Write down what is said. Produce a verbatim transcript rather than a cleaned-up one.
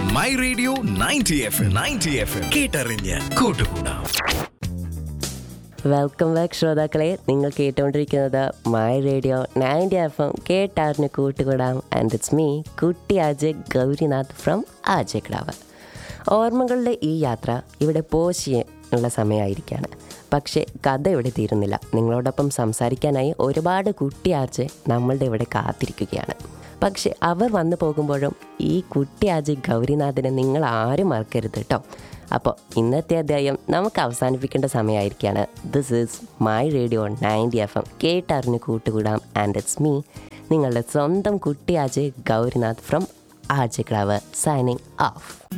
My radio ninety F M ninety F M കേട്ടറിഞ്ഞ് കൂട്ടുകൂടാം. Welcome back ശ്രോതാക്കളെ. നിങ്ങൾ കേട്ടുകൊണ്ടിരിക്കുന്നത് my radio ninety F M കേട്ടറിഞ്ഞ് കൂട്ടുകൂടാം. ആൻഡ് ഇറ്റ്സ് മീ കുട്ടി അജയ് ഗൗരിനാഥ് ഫ്രം ആജയ്ക്ലാവ്. ഓർമ്മകളുടെ ഈ യാത്ര ഇവിടെ പോശിയെ ഉള്ള സമയമായിരിക്കുകയാണ്. പക്ഷേ കഥ ഇവിടെ തീരുന്നില്ല. നിങ്ങളോടൊപ്പം സംസാരിക്കാനായി ഒരുപാട് കുട്ടി ആർജെ നമ്മളുടെ ഇവിടെ കാത്തിരിക്കുകയാണ്. പക്ഷെ അവർ വന്നു പോകുമ്പോഴും ഈ കുട്ടി അജയ് ഗൗരിനാഥിനെ നിങ്ങൾ ആരും മറക്കരുത് കേട്ടോ. അപ്പോൾ ഇന്നത്തെ അധ്യായം നമുക്ക് അവസാനിപ്പിക്കേണ്ട സമയമായിരിക്കുകയാണ്. This is my radio ninety F M കേട്ടറിഞ്ഞ് കൂട്ടുകൂടാം. ആൻഡ് ഇറ്റ്സ് മീ നിങ്ങളുടെ സ്വന്തം കുട്ടി Ajay Gaurinath from ആജയ്ക്ലാവ് signing off.